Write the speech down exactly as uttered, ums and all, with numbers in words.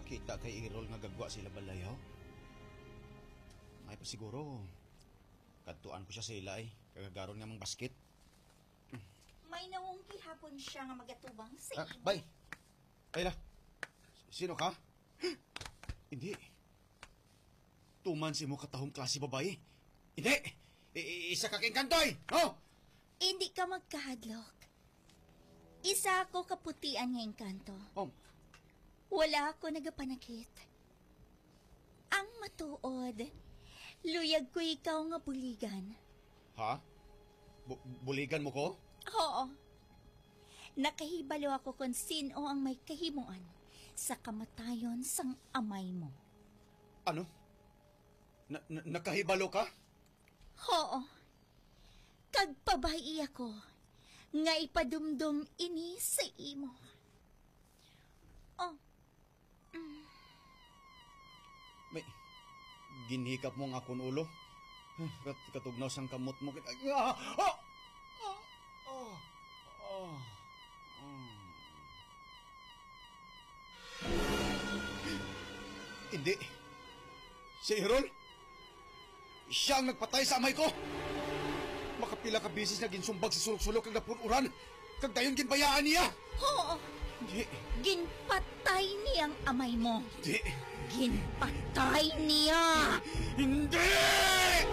Kita kay Errol nga gagwa sila balayaw. May pa siguro. Kadtuan ko siya sa ila eh. Kagagaron nga mang basket. May nawong kihapon siya nga magatubang sa Ah, imo. bay! Ayla! Sino ka? Hindi. Tuman si mo katahong klase babae. Hindi! I- isa ka king kantoy! No! Hindi ka magkahadlok. Isa ako kaputian nga engkanto. Oh, Wala ako nagapanakit. Ang matuod, luyag ko ikaw nga buligan. ha? Bu- buligan mo ko? Oo. Nakahibalo ako kung sino ang may kahimuan sa kamatayon sang amay mo. Ano? Na- na- nakahibalo ka? Oo. Kagpabayi ako nga ipadumdum ini sa imo. Oh, May ginhikap mo ang akong ulo. Eh, Kat katugnaw sang kamot mo. Kit- Ah! Ah! Ah! Ah! Ah! Ah! Hindi. Si Errol? Siya ang nagpatay sa amay ko. Makapila ka bisis na ginsumbag sa sulok-sulok kag napunuran. Kag dayon ginbayaan niya. oo. Hindi. Ginpatay niyang amay mo. Hindi. Ginpatay niya. Hindi!